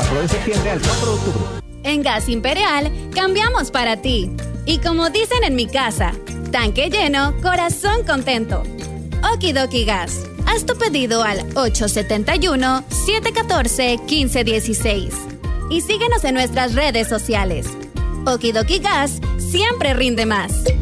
4 de septiembre al 4 de octubre. En Gas Imperial, cambiamos para ti. Y como dicen en mi casa, tanque lleno, corazón contento. Okidoki Gas. Haz tu pedido al 871-714-1516. Y síguenos en nuestras redes sociales. Okidoki Gas siempre rinde más.